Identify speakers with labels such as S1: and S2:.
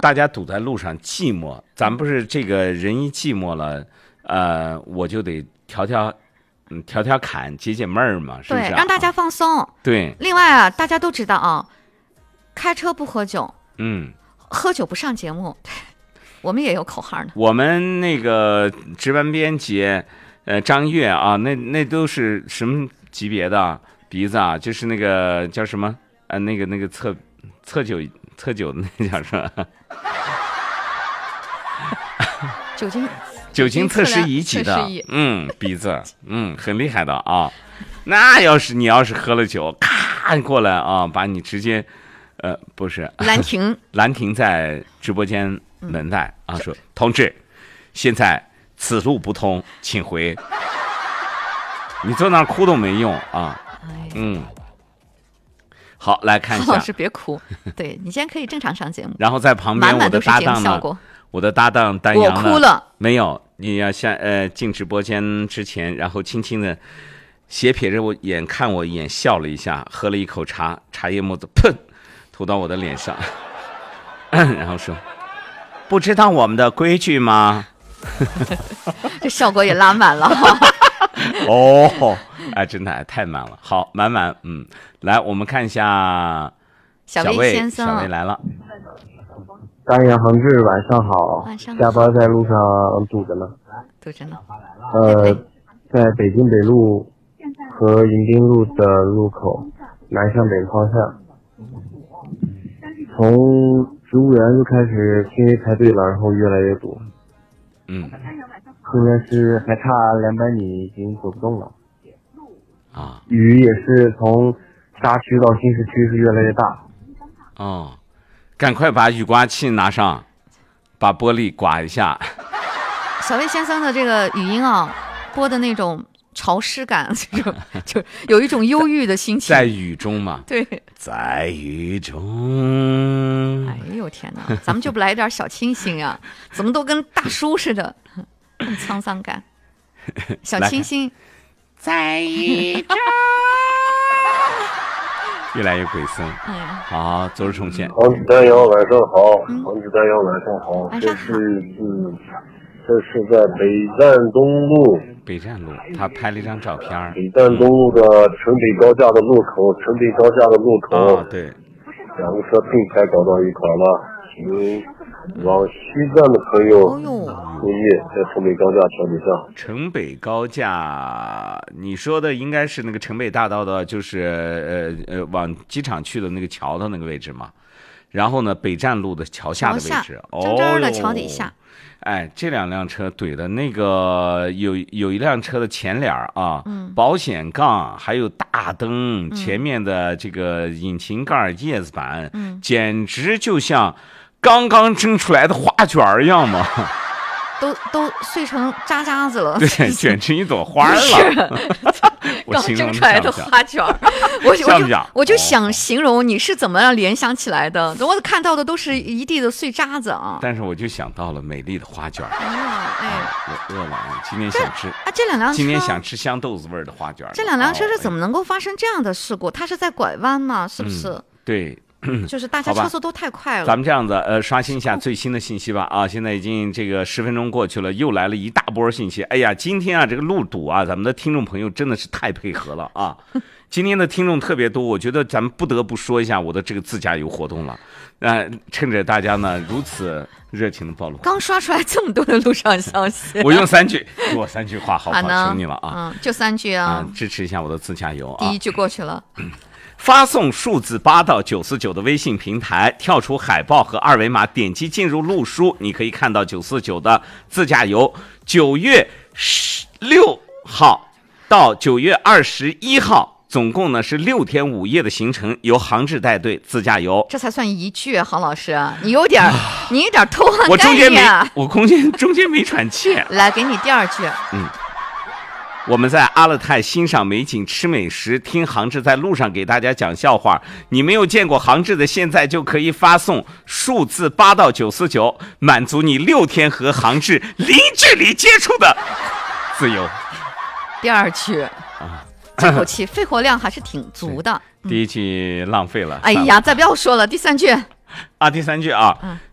S1: 大家堵在路上寂寞，咱不是这个人一寂寞了，我就得调侃解解闷儿嘛，是不是、
S2: 对，让大家放松。
S1: 对，
S2: 另外啊，大家都知道啊，开车不喝酒，喝酒不上节目，我们也有口号呢。
S1: 我们那个值班编辑，张悦啊，那都是什么级别的鼻子啊？就是那个叫什么？那个测酒的那叫什么？酒精测试仪级的，鼻子，很厉害的啊。那你要是喝了酒，咔过来啊，把你直接，不是拦停在直播间门外啊，说同志，现在此路不通，请回。你坐那儿哭都没用啊，好，来看一下。
S2: 老师别哭，对你今天可以正常上节目。
S1: 然后在旁边我的搭档呢，我的搭档丹阳呢，
S2: 我哭了。
S1: 没有，你要进直播间之前，然后轻轻的斜瞥着我眼看我一眼，笑了一下，喝了一口茶叶沫子，砰，吐到我的脸上，然后说：“不知道我们的规矩吗？”
S2: 这效果也拉满了。
S1: 哦，哎，真的太满了。好，满，来，我们看一下
S2: 小魏先生，
S1: 小魏来了。
S3: 大爷航志，晚上好。下班在路上堵着呢。在北京北路和迎宾路的路口，南向北方向，从植物园就开始轻微排队了，然后越来越堵。现在是还差200米，已经走不动了。雨也是从沙区到新市区是越来越大。
S1: 赶快把雨刮器拿上，把玻璃刮一下。
S2: 小魏先生的这个语音啊，播的那种潮湿感，就有一种忧郁的心情。
S1: 在雨中嘛。
S2: 对，
S1: 在雨中。
S2: 哎呦天哪，咱们就不来点小清新啊？怎么都跟大叔似的，很沧桑感。小清新，
S1: 在雨中。越来越鬼森。好，昨日重现。
S3: 黄子丹阳晚上好，黄子丹阳晚上好。这是在北站东路。
S1: 北站路，他拍了一张照片。
S3: 北站东路的城北高架的路口，对，两个车并排搞到一块了，请往西站的朋友注意，在城北高架桥底下。
S1: 城北高架，你说的应该是那个城北大道的，就是往机场去的那个桥的那个位置嘛。然后呢，北站路的桥下的位置，
S2: 正正的桥底下。
S1: 哎，这两辆车怼的那个有一辆车的前脸啊，保险杠还有大灯，前面的这个引擎盖叶子板，简直就像刚刚蒸出来的花卷一样嘛。
S2: 都碎成渣子了，
S1: 对，卷成一朵花了。我
S2: 刚蒸出来的花卷，我就想形容你是怎么样联想起来的。我看到的都是一地的碎渣子啊。
S1: 但是我就想到了美丽的花卷。我饿了，今天想吃
S2: 这两辆车，
S1: 今天想吃香豆子味的花卷。
S2: 这两辆车是怎么能够发生这样的事故？它是在拐弯吗？是不是？
S1: 对。
S2: 就是大家车速都太快了。
S1: 咱们这样子，刷新一下最新的信息吧。啊，现在已经这个10分钟过去了，又来了一大波信息。哎呀，今天啊，这个路堵啊，咱们的听众朋友真的是太配合了啊！今天的听众特别多，我觉得咱们不得不说一下我的这个自驾游活动了。趁着大家呢如此热情的暴露，
S2: 刚刷出来这么多的路上消息，
S1: 我用3句，给我3句话，好不好？求你了啊！
S2: 就3句啊！
S1: 支持一下我的自驾游啊！
S2: 第1句过去了。
S1: 发送数字8到949的微信平台，跳出海报和二维码，点击进入路书，你可以看到949的自驾游9月6号到9月21号，总共呢是6天5夜的行程，由航志带队自驾游。
S2: 这才算1句，郝老师，你有点偷换概念。
S1: 我中间没喘气。
S2: 来，给你第2句。
S1: 我们在阿勒泰欣赏美景、吃美食，听航志在路上给大家讲笑话。你没有见过航志的，现在就可以发送数字8到949，满足你6天和航志零距离接触的自由。
S2: 第2句这口气肺活量还是挺足的。
S1: 第1句浪费了。
S2: 哎呀，再不要说了，第3句。
S1: 第3句啊，